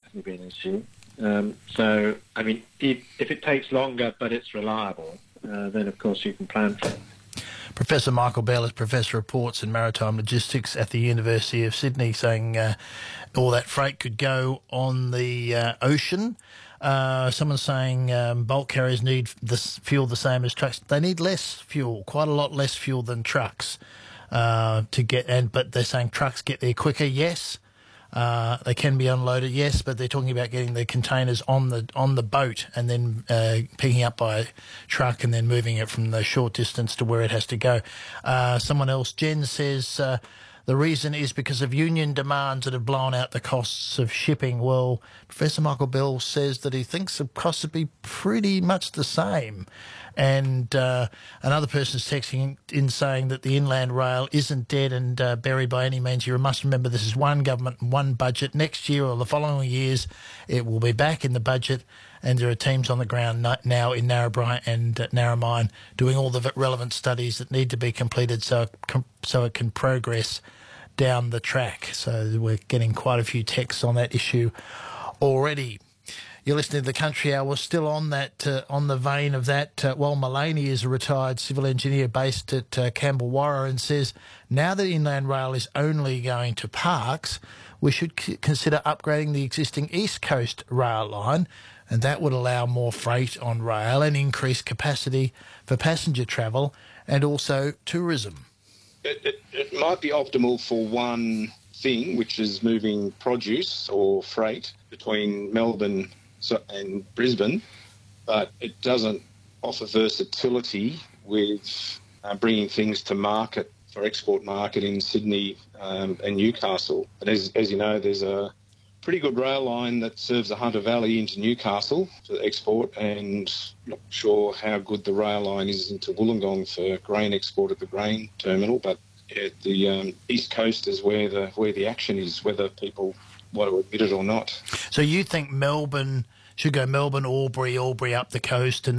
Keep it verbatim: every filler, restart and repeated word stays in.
definitely be an issue. Um, so, I mean, if, if it takes longer but it's reliable, uh, then of course you can plan for it. Professor Michael Bell is Professor of Ports and Maritime Logistics at the University of Sydney, saying uh, all that freight could go on the uh, ocean. Uh, someone's saying um, bulk carriers need the fuel the same as trucks. They need less fuel, quite a lot less fuel than trucks uh, to get. And but they're saying trucks get there quicker. Yes, uh, they can be unloaded. Yes, but they're talking about getting the containers on the on the boat and then uh, picking up by truck and then moving it from the short distance to where it has to go. Uh, someone else, Jen, says. Uh, The reason is because of union demands that have blown out the costs of shipping. Well, Professor Michael Bell says that he thinks the costs would be pretty much the same. And uh, another person is texting in saying that the inland rail isn't dead and uh, buried by any means. You must remember this is one government and one budget. Next year or the following years, it will be back in the budget. And there are teams on the ground now in Narrabri and uh, Narromine doing all the relevant studies that need to be completed so so it can progress down the track. So we're getting quite a few texts on that issue already. You're listening to The Country Hour. We're still on that, uh, on the vein of that. Uh, well, Mullaney is a retired civil engineer based at uh, Campbell-Warra and says now that Inland Rail is only going to Parkes, we should c- consider upgrading the existing East Coast rail line, and that would allow more freight on rail and increase capacity for passenger travel and also tourism. It, it, it might be optimal for one thing, which is moving produce or freight between Melbourne and Brisbane, but it doesn't offer versatility with uh, bringing things to market for export market in Sydney um, and Newcastle. And as, as you know, there's a pretty good rail line that serves the Hunter Valley into Newcastle for export, and not sure how good the rail line is into Wollongong for grain export at the grain terminal, but yeah, the um, East Coast is where the where the action is, whether people want to admit it or not. So you think Melbourne should go Melbourne, Albury, Albury up the coast, and